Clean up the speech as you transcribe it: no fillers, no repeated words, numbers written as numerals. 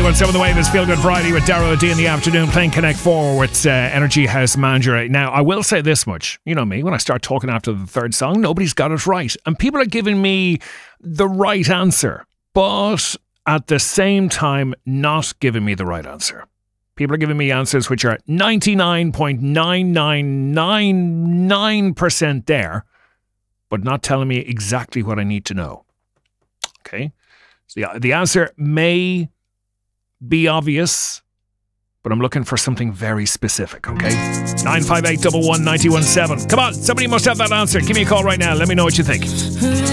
91.7 The Wave is Feel Good Friday with Darrell O'D in the afternoon playing Connect 4 with Energy House Manager. Now, I will say this much. You know me, when I start talking after the third song, nobody's got it right. And people are giving me the right answer, but at the same time, not giving me the right answer. People are giving me answers which are 99.9999% there, but not telling me exactly what I need to know. Okay? So the answer may be obvious, but I'm looking for something very specific, okay? 958 11 917. Come on, somebody must have that answer. Give me a call right now. Let me know what you think.